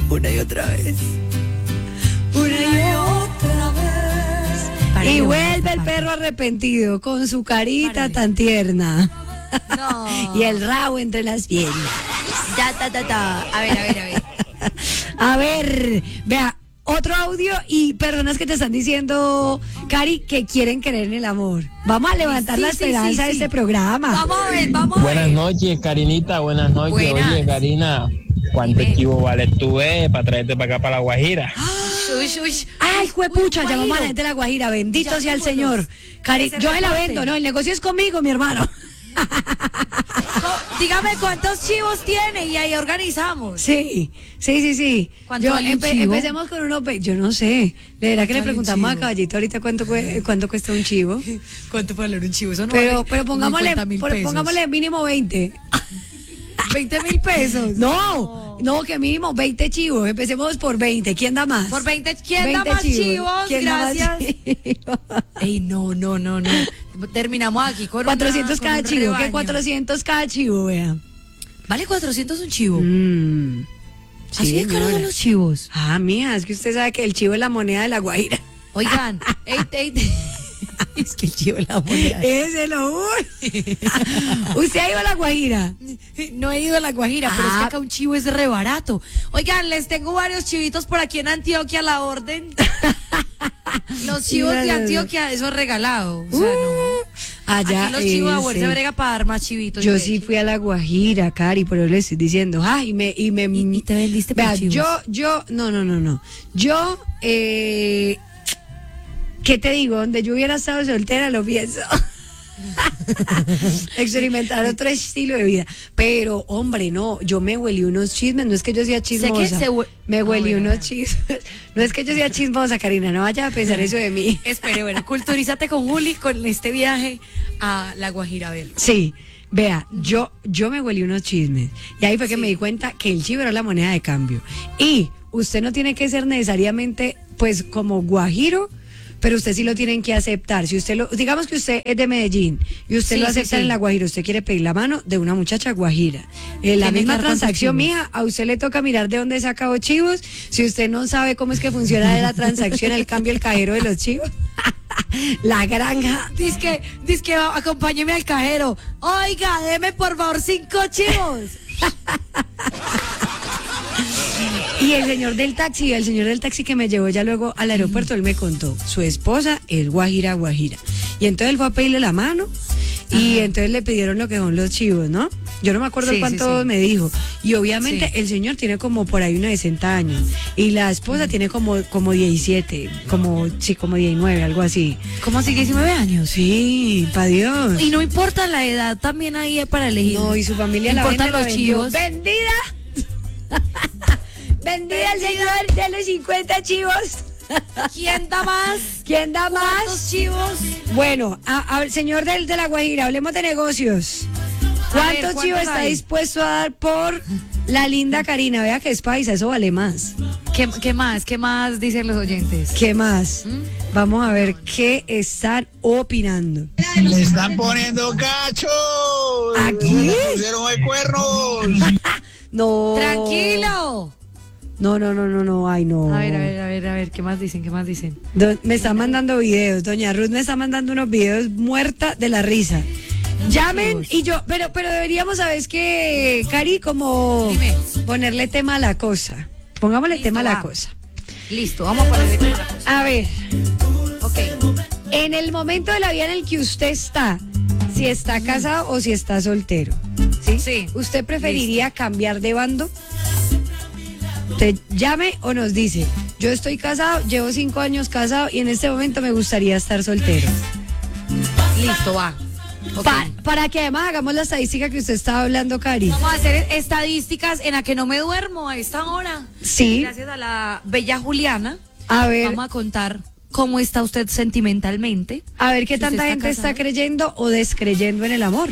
una y otra vez. Una y otra vez. Y vuelve el perro arrepentido con su carita tan tierna. No. Y el rabo entre las piernas. A ver. A ver, vea, otro audio y personas que te están diciendo, Cari, que quieren creer en el amor. Vamos a levantar la esperanza de este programa. Vamos a ver. Buenas noches, Karinita, buenas noches. Buenas. Oye, Karina, ¿cuánto chivo vale tu para traerte para acá, para La Guajira? Uy. Ay, juepucha, llamamos a la gente de La Guajira, bendito sea el Señor. Cari, yo me la vendo, no, el negocio es conmigo, mi hermano. Dígame cuántos chivos tiene y ahí organizamos. Sí. ¿Cuánto vale un chivo? Empecemos con unos, yo no sé. De verdad que le ¿Vale un preguntamos a chivo? Caballito ahorita cuánto cuesta un chivo. ¿Cuánto puede valer un chivo? Eso no Pero vale pongámosle, 50.000 pesos. pongámosle mínimo 20. 20.000 pesos. No, que mínimo 20 chivos. Empecemos por 20. ¿Quién da más? Por 20. ¿Quién da 20 más chivos? ¿Quién da más Gracias. chivos? Ey, no. Terminamos aquí con 400 con cada un chivo. ¿Qué rebaño. 400 cada chivo, vea? ¿Vale 400 un chivo? Así de caro señora. son los chivos. Ah, mía, es que usted sabe que el chivo es la moneda de La Guajira. Oigan, es que el chivo es la moneda. Ese lo ¿Usted ha ido a La Guajira? No he ido a La Guajira, pero es que Ah. acá un chivo es re barato. Oigan, les tengo varios chivitos por aquí en Antioquia a la orden. Los chivos de Antioquia, eso es regalado. O sea, no. Allá. Aquí los chivos a ese. se brega para dar más chivitos. Yo sí fui a La Guajira, Cari, pero le estoy diciendo, y me ¿Y te vendiste por vea, chivos? no. Yo, ¿qué te digo? Donde yo hubiera estado soltera, lo pienso. Experimentar otro estilo de vida. Pero, hombre, no, yo me huelí unos chismes, no es que yo sea chismosa. Me huelí unos chismes. No es que yo sea chismosa, Karina, no vaya a pensar eso de mí. Espere, bueno, culturízate con Juli con este viaje a La Guajira, a ver. Sí, vea, yo me huelí unos chismes. Y ahí fue que me di cuenta que el chivo era la moneda de cambio. Y usted no tiene que ser necesariamente, pues, como guajiro, pero usted sí lo tienen que aceptar. Si usted digamos que usted es de Medellín y usted Sí, lo acepta sí. en La Guajira, usted quiere pedir la mano de una muchacha guajira. En la Tiene misma que dar cuántos transacción, chivos. mija, a usted le toca mirar de dónde saca los chivos. Si usted no sabe cómo es que funciona de la transacción, el cambio, el cajero de los chivos. La granja. Dice que acompáñeme al cajero. Oiga, deme por favor 5 chivos. Y el señor del taxi que me llevó ya luego al aeropuerto, él me contó, su esposa es guajira. Y entonces él fue a pedirle la mano y entonces le pidieron lo que son los chivos, ¿no? Yo no me acuerdo Sí, cuánto sí. me dijo. Y obviamente Sí. el señor tiene como por ahí unos 60 años. Y la esposa tiene como 17, como 19, algo así. ¿Cómo así 19 años? Sí, pa' Dios. Y no importa la edad, también ahí es para elegir. No, y su familia la importan vende, la los vendió. chivos. ¡Vendida! ¡Vendida el señor de los 50 chivos! ¿Quién da más? ¿Quién da más? ¿Cuántos chivos? Bueno, señor de La Guajira, hablemos de negocios. ¿Cuántos ¿cuántos chivos está hay? dispuesto a dar por la linda Karina? Vea que es paisa, eso vale más. ¿Qué más? ¿Qué más dicen los oyentes? ¿Qué más? Vamos a ver qué están opinando. Le están poniendo cachos. ¿Aquí? Le pusieron de cuernos. No. ¡Tranquilo! No, ay no. A ver, ¿qué más dicen? Me están mandando videos, doña Ruth me está mandando unos videos muerta de la risa. Llamen y yo, pero deberíamos, ¿sabes qué, Cari? Como Dime. ponerle tema a la cosa. Pongámosle Listo, tema a la va. cosa. Listo, vamos a ponerle una cosa. A ver, Ok. en el momento de la vida en el que usted está, si está casado o si está soltero, ¿sí? Sí. ¿Usted preferiría cambiar de bando? Usted llame o nos dice, yo estoy casado, llevo 5 años casado y en este momento me gustaría estar soltero. Listo, va. Ok. Para que además hagamos la estadística que usted estaba hablando, Cari. Vamos a hacer estadísticas en la que no me duermo a esta hora. Sí. Gracias a la bella Juliana. A ver, Vamos a contar cómo está usted sentimentalmente. qué si tanta usted gente está está creyendo o descreyendo en el amor.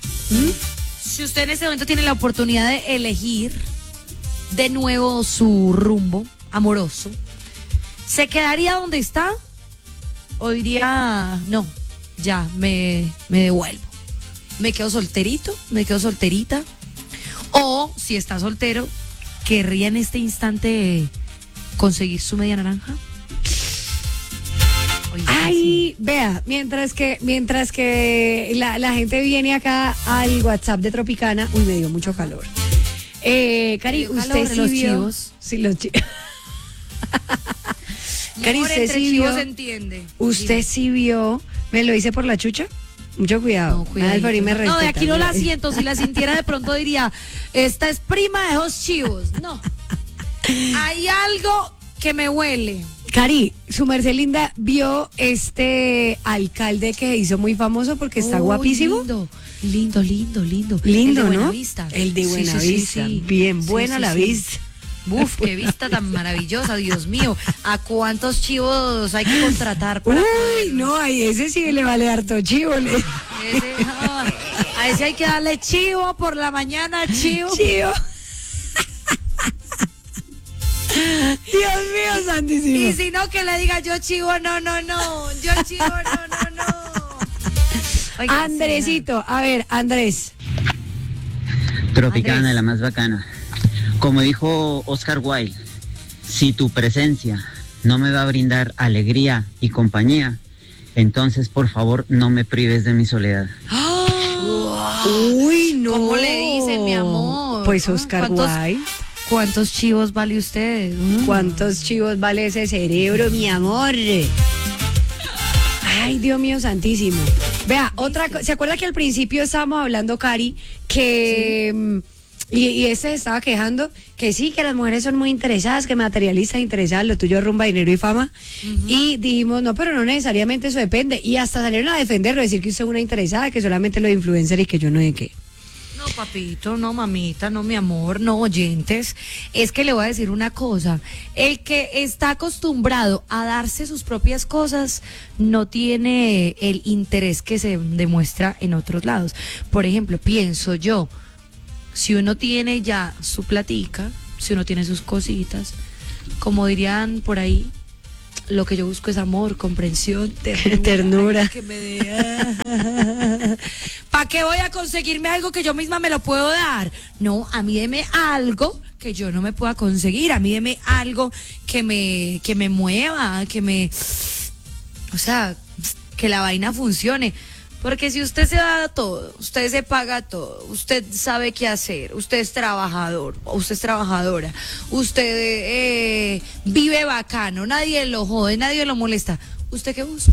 Si usted en este momento tiene la oportunidad de elegir de nuevo su rumbo amoroso, ¿se quedaría donde está? ¿O diría, no, ya me devuelvo? ¿Me quedo solterito? ¿Me quedo solterita? O si está soltero, querría en este instante conseguir su media naranja? Oiga, sí. Ay, vea, mientras que la gente viene acá al WhatsApp de Tropicana, uy, me dio mucho calor. Cari, dio usted calor, sí los vio. chivos. Sí, los chivos. Cari, Amor, usted entre sí chivos vio. se entiende. Usted sí vio. ¿Me lo hice por la chucha? Mucho cuidado. cuidadito. Alfred, me No, de respeta, aquí no la ¿no? siento. Si la sintiera de pronto diría, esta es prima de esos chivos. No. Hay algo que me huele. Cari, su merced linda vio este alcalde que se hizo muy famoso porque está Uy, guapísimo. Lindo. Lindo, Lindo, el de ¿no? Buenavista. El de Sí, Buenavista. sí. Bien Sí, buena sí, la sí. vista. Uf, qué vista tan maravillosa, Dios mío. ¿A cuántos chivos hay que contratar para Uy, poder- no, a ese sí le vale harto chivo. A ese hay que darle chivo por la mañana, chivo. Chivo. Dios mío, santísimo. Y si no, que le diga yo chivo, no. Yo chivo, no. Oiga, Andresito, a ver, Andrés. Tropicana, Andrés. la más bacana. Como dijo Oscar Wilde, si tu presencia no me va a brindar alegría y compañía, entonces por favor no me prives de mi soledad. Uy, no. ¿Cómo le dicen, mi amor? Pues Oscar Wilde. ¿Cuántos chivos vale usted? ¿Cuántos chivos vale ese cerebro, mi amor? Ay, Dios mío santísimo. Vea, otra cosa. ¿Se acuerda que al principio estábamos hablando, Cari, que... Y este estaba quejando que sí, que las mujeres son muy interesadas, que materialistas interesadas, lo tuyo es rumba, dinero y fama. Y dijimos, no, pero no necesariamente eso depende. Y hasta salieron a defenderlo, decir que usted es una interesada, que solamente los influencers y que yo no sé qué. No, papito, no, mamita, no, mi amor, no, oyentes. Es que le voy a decir una cosa. El que está acostumbrado a darse sus propias cosas no tiene el interés que se demuestra en otros lados. Por ejemplo, pienso yo, si uno tiene ya su platica, si uno tiene sus cositas, como dirían por ahí, lo que yo busco es amor, comprensión, Ternura. Ay, que me dé. ¿Para qué voy a conseguirme algo que yo misma me lo puedo dar? No, a mí deme algo que yo no me pueda conseguir. A mí deme algo que me mueva, o sea, que la vaina funcione. Porque si usted se da todo, usted se paga todo, usted sabe qué hacer, usted es trabajador, usted es trabajadora, usted vive bacano, nadie lo jode, nadie lo molesta, ¿usted qué busca?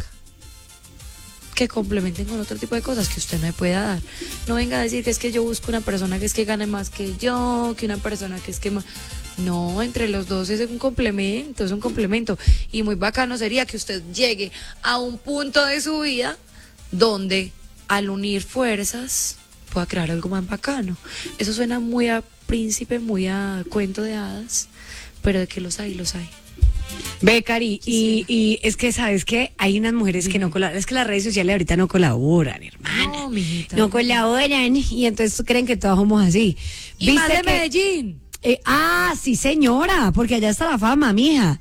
Que complementen con otro tipo de cosas que usted no me pueda dar. No venga a decir que es que yo busco una persona que es que gane más que yo, que una persona que es que más... No, entre los dos es un complemento. Y muy bacano sería que usted llegue a un punto de su vida donde al unir fuerzas pueda crear algo más bacano. Eso suena muy a príncipe, muy a cuento de hadas, pero de que los hay. Ve, Cari, y es que, ¿sabes qué? Hay unas mujeres que no colaboran, es que las redes sociales ahorita no colaboran, hermana. No, mijita. No colaboran, y entonces creen que todos somos así. Y más de que- Medellín. Sí, señora, porque allá está la fama, mija.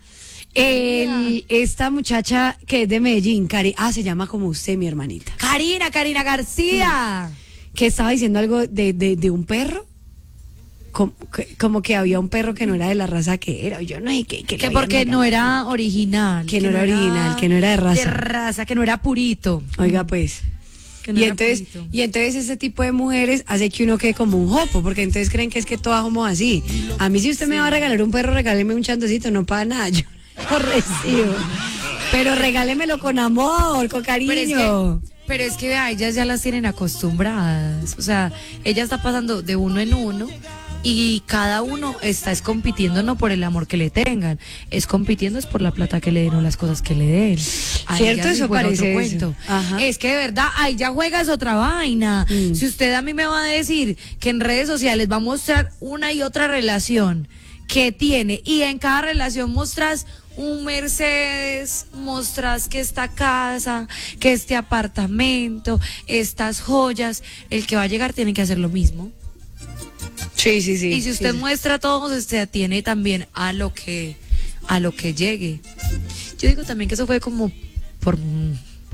Esta muchacha que es de Medellín, Cari, se llama como usted, mi hermanita, Karina García. que estaba diciendo algo de un perro. Como que había un perro que no era de la raza que era, yo no sé qué. Que porque no era original. Que no era original, que no era de raza. De raza, que no era purito. Oiga, pues. Que no Y era entonces, purito. y entonces ese tipo de mujeres hace que uno quede como un jopo, porque entonces creen que es que todas somos así. A mí si usted me va a regalar un perro, regáleme un chandocito, no para nada, yo lo recibo. Pero regálemelo con amor, con cariño. Pero es que vea, ellas ya las tienen acostumbradas. O sea, ella está pasando de uno en uno y cada uno es compitiendo no por el amor que le tengan, es compitiendo es por la plata que le den o las cosas que le den. Ahí ¿Cierto? ya sí Eso juega parece otro eso. cuento. Ajá. Es que de verdad, ahí ya juega es otra vaina. Si usted a mí me va a decir que en redes sociales va a mostrar una y otra relación que tiene y en cada relación mostras un Mercedes, mostras que esta casa, que este apartamento, estas joyas, el que va a llegar tiene que hacer lo mismo. Sí. Y si usted sí. muestra todo, se atiene también a lo que llegue. Yo digo también que eso fue como por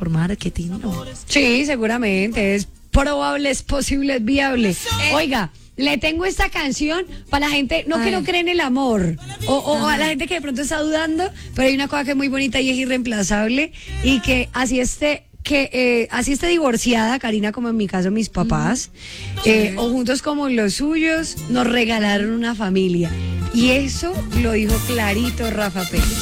marketing, ¿no? Sí, seguramente, es probable, es posible, es viable. Oiga, le tengo esta canción para la gente, no que no cree en el amor, o a la gente que de pronto está dudando, pero hay una cosa que es muy bonita y es irreemplazable, y que así esté divorciada, Karina, como en mi caso mis papás, o juntos como los suyos, nos regalaron una familia. Y eso lo dijo clarito Rafa Pérez.